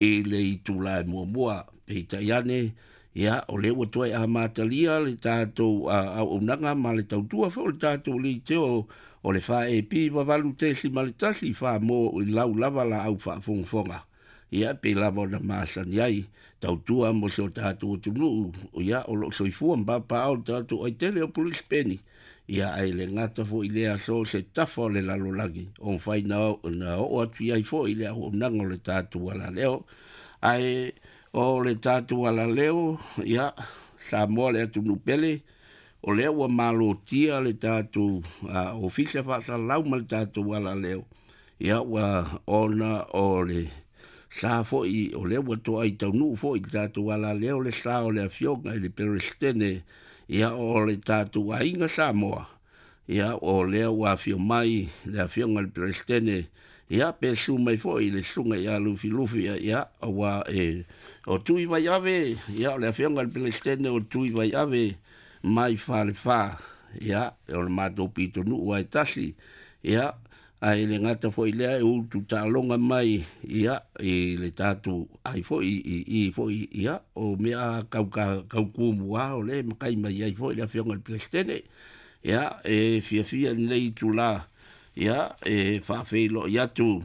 e le i tula mua pe ta iane ia o le o toi a matalia le tātou a unanga ma le tautua fo le tātou li teo o le wha e pi wawalu te si malitasi wha mo i lau lava la au wha fonga ia pe lava na masan iai tautua mo se o tātou tunu o ia o lo soifua mbapa au tātou ai tele o police penny ia ai le ngata fo i lea so se tafo le lalo lagi o mwhai na o atu iai fo i lea o nango le tātou ala leo ai o le tātou ala leo ia sa moa le atu nupele o leo wa malo tia le tātou ofisa whasa lau ma le tātou ala leo ia wa ona o le sa fo i o leo wa toa i tau nuu fo i tātou ala leo le sa o le afionga i le perestene ia o le tātou a inga Samoa ia o leo wa afio mai le afionga le perestene ia pe su mai fo i le sunga ia lufi ia wa o tui vai ave ia o le afionga le perestene o tui vai ave mai fale fa ia o le mato pito nu wa tasi ia ai le ngata fo i lea e utu talonga mai ia i le tatu ai fo i ia o mea kau kumua o le makai mai ai fo i le afionga le perestene ia e fia nei tu la ia e whawhelo ia tu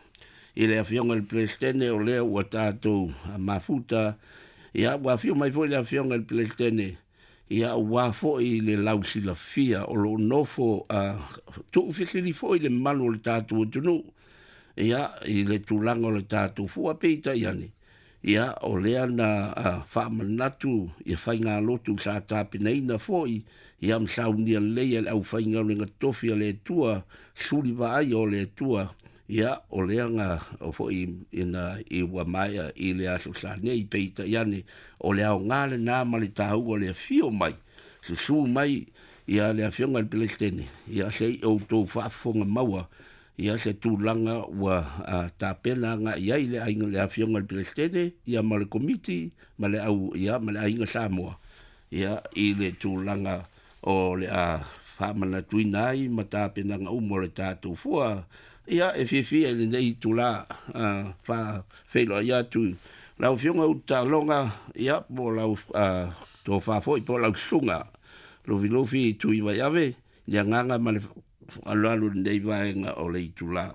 i le afionga le perestene o lea ua tatu mafuta ia ua fio mai fo i le afionga le perestene ia ua fo i le lausila fia o lo nofo tu fikiri fo i le manu le tatu o tunu ia i le tulanga le tatu fua peita iani ia o lea na whaamanatu i whainga lotu sa tāpinaina fo i ia msaunia leia le au whainga o le ngatofi le tua suri vai o le tua ia o lea ngā o fo i i wa maia i le aso sa nei peita iani o lea o ngāle nā mali tāu o lea fio mai su mai ia lea fionga le pelestene ia sei o tō whaafonga maua ia se tūlanga wa tāpena ngā iai le ainga lea fionga le pelestene ia ma le komiti ma le au ia ma le ainga Samoa ia i le tūlanga o lea whaamana tuinai ma tāpena ngā umo le tātou fua ia e fifia le nei tula fa felo ia tu lau fionga uta longa ia po lau to fa foi po lau sunga lofi tu i vai ave ia nganga ma le alalu nei vai nga o le tula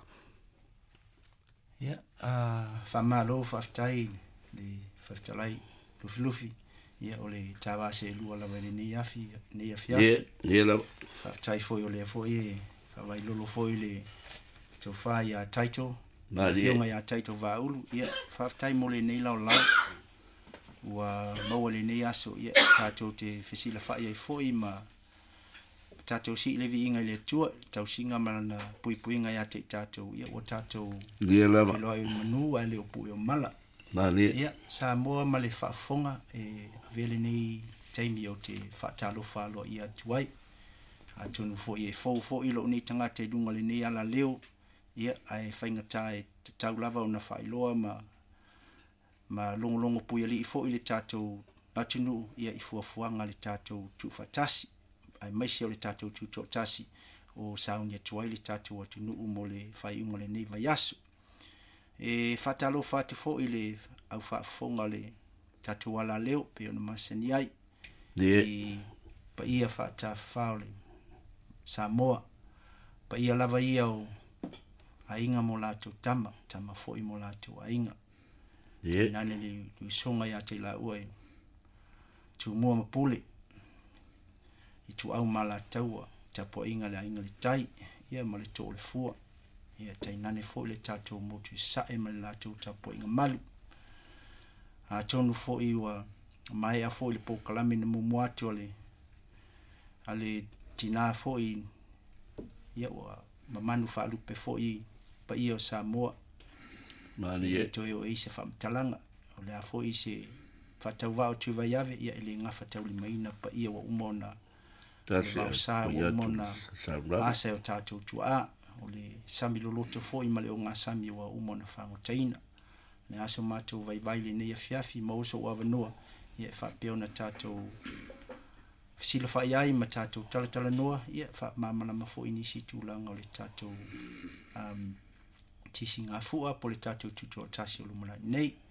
ia fa malo fa tai le fa talai lofi ia o le tawa se lu ala vele ni afi ia la fa tai foi o le foi fa vai lolo foi le to fa ya title ma fionga ya title va ulu ia fa tai mo le nei la wa mo le nei aso ia tato te fesila fa ia foi ma tato si le vi inga le tua tau singa mana puipuinga ya te tato ia o tato ia la lo ai manu ale o puio mala Mali. Ia sa mo ma le fa fonga e vele nei taimi o te fa talo fa lo ia tuai a tunu fo i fo i lo ni tanga te dunga le nei ala leo ia ai fainga tai te tau lava ona whailoa ma longo pui ali i fo i le tātou atinu ia i fuafuanga le tātou tufatasi ai maisi o le tātou tutotasi o saunia tuai le tātou atinu mo le whaiunga le nei vai asu e fatalo fatu fo i le au whaafonga le tātou ala leo pe ona masani ai i pa ia fata faole Samoa pa ia lava ia o ainga mo lātou tama fo i mo lātou ainga. Nane li songa ia te la ua tu mua mapule i tu au ma lātaua ta po inga le ainga le tai ia ma le tō le fua ia tai nane fo le tātou motu sae ma le lātou ta po inga malu a tonu fo i wa mai a fo i le poukalame na mumuatu ale tina fo i ia wa mamanu whaalupe fo i pa ia o Samoa Mani e to i se whamtalanga o le a fo i se whatau wao tu vai ave ia ili ngā whatau li maina pa ia wa umona o sa wa umona asa o tātou tu a o le sami loloto fo i male o ngā sami wa umona whangotaina le aso mātou vai le nei a fiafi ma oso o avanua ia e whapeona tātou sila whai ai ma tātou talatala noa ia wha mamala mafo inisi tūlanga o le tātou tisi ngā fua po le tātou tutua tasi o lumana nei